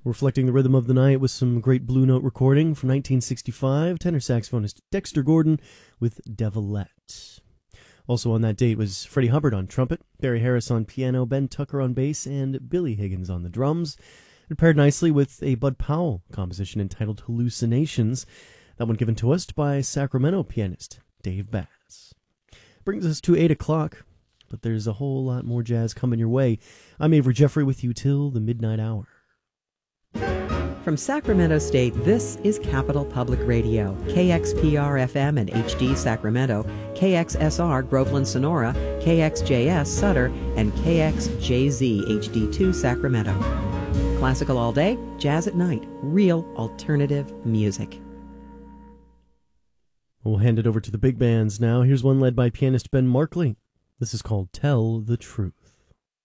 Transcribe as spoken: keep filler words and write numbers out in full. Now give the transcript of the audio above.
Reflecting the rhythm of the night with some great Blue Note recording from nineteen sixty-five, tenor saxophonist Dexter Gordon with Devilette. Also on that date was Freddie Hubbard on trumpet, Barry Harris on piano, Ben Tucker on bass, and Billy Higgins on the drums. It paired nicely with a Bud Powell composition entitled Hallucinations, that one given to us by Sacramento pianist Dave Bass. Brings us to eight o'clock, but there's a whole lot more jazz coming your way. I'm Avery Jeffrey with you till the midnight hour. From Sacramento State, this is Capital Public Radio, K X P R F M and H D Sacramento, K X S R Groveland Sonora, K X J S Sutter, and K X J Z H D two Sacramento. Classical all day, jazz at night, real alternative music. We'll hand it over to the big bands now. Here's one led by pianist Ben Markley. This is called Tell the Truth.